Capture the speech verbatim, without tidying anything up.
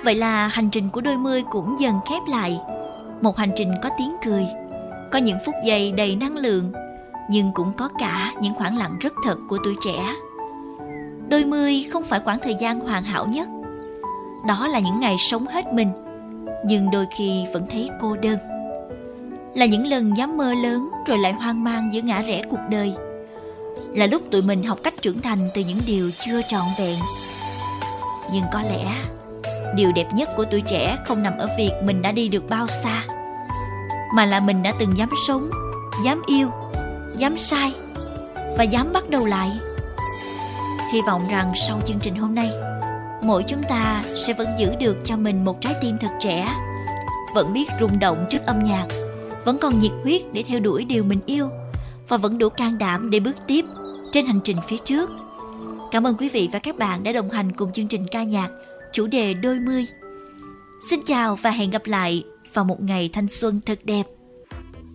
Vậy là hành trình của đôi mươi cũng dần khép lại. Một hành trình có tiếng cười, có những phút giây đầy năng lượng, nhưng cũng có cả những khoảng lặng rất thật của tuổi trẻ. Đôi mươi không phải khoảng thời gian hoàn hảo nhất. Đó là những ngày sống hết mình, nhưng đôi khi vẫn thấy cô đơn. Là những lần dám mơ lớn rồi lại hoang mang giữa ngã rẽ cuộc đời. Là lúc tụi mình học cách trưởng thành từ những điều chưa trọn vẹn. Nhưng có lẽ điều đẹp nhất của tuổi trẻ không nằm ở việc mình đã đi được bao xa, mà là mình đã từng dám sống, dám yêu, dám sai và dám bắt đầu lại. Hy vọng rằng sau chương trình hôm nay, mỗi chúng ta sẽ vẫn giữ được cho mình một trái tim thật trẻ, vẫn biết rung động trước âm nhạc, vẫn còn nhiệt huyết để theo đuổi điều mình yêu, và vẫn đủ can đảm để bước tiếp trên hành trình phía trước. Cảm ơn quý vị và các bạn đã đồng hành cùng chương trình ca nhạc chủ đề đôi mươi. Xin chào và hẹn gặp lại vào một ngày thanh xuân thật đẹp.